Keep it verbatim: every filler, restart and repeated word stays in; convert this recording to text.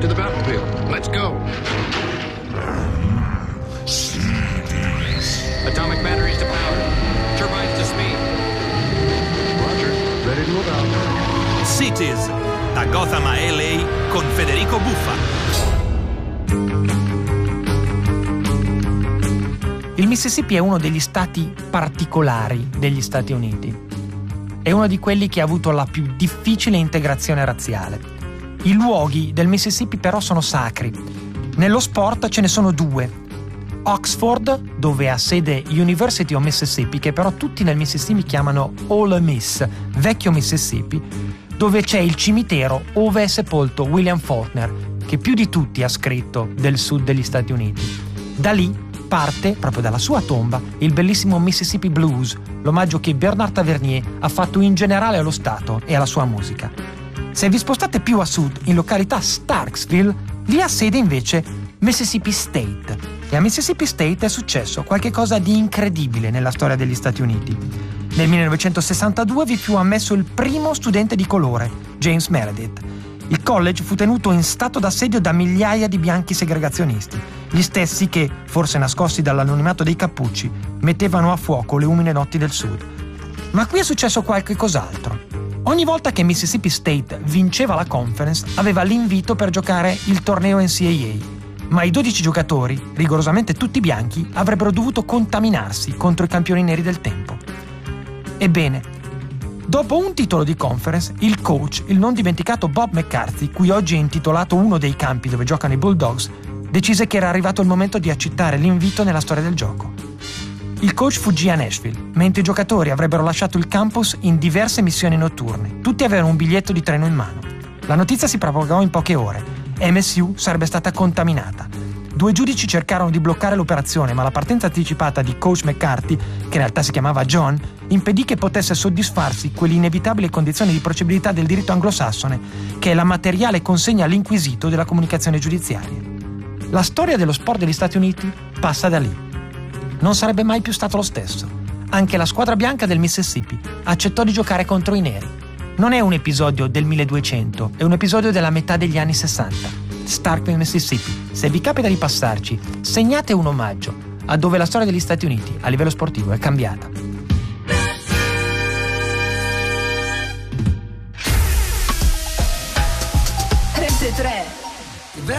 to the battlefield. Let's go. Atomic batteries to power. Turbines to speed. Roger. Ready to move out. Cities, da Gotham a L A con Federico Buffa. Il Mississippi è uno degli stati particolari degli Stati Uniti. È uno di quelli che ha avuto la più difficile integrazione razziale. I luoghi del Mississippi però sono sacri. Nello sport ce ne sono due. Oxford, dove ha sede University of Mississippi, che però tutti nel Mississippi chiamano Ole Miss, vecchio Mississippi, dove c'è il cimitero ove è sepolto William Faulkner, che più di tutti ha scritto del sud degli Stati Uniti. Da lì parte, proprio dalla sua tomba, il bellissimo Mississippi Blues, l'omaggio che Bernard Tavernier ha fatto in generale allo Stato e alla sua musica. Se vi spostate più a sud, in località Starksville, lì ha sede invece Mississippi State. E a Mississippi State è successo qualche cosa di incredibile nella storia degli Stati Uniti. Nel millenovecentosessantadue vi fu ammesso il primo studente di colore, James Meredith. Il college fu tenuto in stato d'assedio da migliaia di bianchi segregazionisti, gli stessi che, forse nascosti dall'anonimato dei cappucci, mettevano a fuoco le umide notti del sud. Ma qui è successo qualche cos'altro. Ogni volta che Mississippi State vinceva la conference, aveva l'invito per giocare il torneo N C A A, ma i dodici giocatori, rigorosamente tutti bianchi, avrebbero dovuto contaminarsi contro i campioni neri del tempo. Ebbene, dopo un titolo di conference, il coach, il non dimenticato Bob McCarthy, cui oggi è intitolato uno dei campi dove giocano i Bulldogs, decise che era arrivato il momento di accettare l'invito nella storia del gioco. Il coach fuggì a Nashville, mentre i giocatori avrebbero lasciato il campus in diverse missioni notturne. Tutti avevano un biglietto di treno in mano. La notizia si propagò in poche ore. M S U sarebbe stata contaminata. Due giudici cercarono di bloccare l'operazione, ma la partenza anticipata di coach McCarthy, che in realtà si chiamava John, impedì che potesse soddisfarsi quell'inevitabile condizione di procedibilità del diritto anglosassone, che è la materiale consegna all'inquisito della comunicazione giudiziaria. La storia dello sport degli Stati Uniti passa da lì. Non sarebbe mai più stato lo stesso. Anche la squadra bianca del Mississippi accettò di giocare contro i neri. Non è un episodio del milleduecento, è un episodio della metà degli anni sessanta. Starkville, Mississippi. Se vi capita di passarci, segnate un omaggio a dove la storia degli Stati Uniti a livello sportivo è cambiata. Rete tre